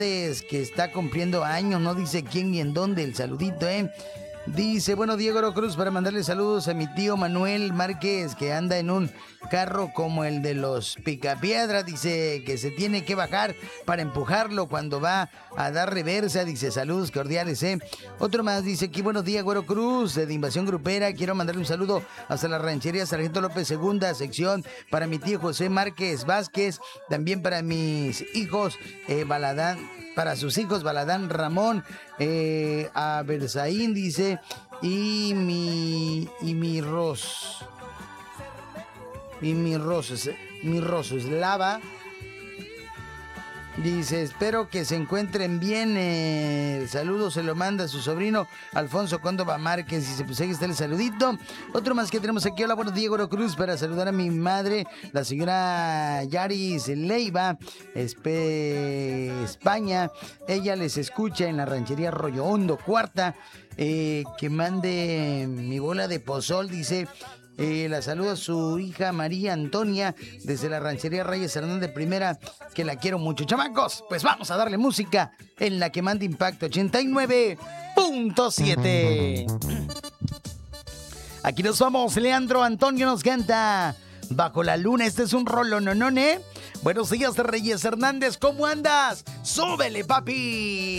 que está cumpliendo años, no dice quién ni en dónde, el saludito, Dice, bueno, Diego Cruz, para mandarle saludos a mi tío Manuel Márquez, que anda en un carro como el de los Picapiedra. Dice que se tiene que bajar para empujarlo cuando va a dar reversa. Dice, saludos cordiales, Otro más dice aquí, buenos días, Güero Cruz, de Invasión Grupera. Quiero mandarle un saludo hasta la ranchería Sargento López Segunda sección, para mi tío José Márquez Vázquez, también para mis hijos, Baladán, para sus hijos Baladán Ramón, a Berzaín, dice, y mi Rosso Eslava. Dice, espero que se encuentren bien. El saludo se lo manda su sobrino Alfonso Cóndova Márquez. Dice, pues ahí está el saludito. Otro más que tenemos aquí. Hola, buenos días, Güero Cruz, para saludar a mi madre, la señora Yaris Leiva, España. Ella les escucha en la ranchería Arroyo Hondo, cuarta. Que mande mi bola de pozol, dice. La saluda su hija María Antonia desde la ranchería Reyes Hernández Primera, que la quiero mucho. Chamacos, pues vamos a darle música en la que manda Impacto 89.7. Aquí nos vamos, Leandro Antonio nos canta Bajo la Luna. Este es un rolo, ¿no? Buenos días, Reyes Hernández, ¿cómo andas? ¡Súbele, papi!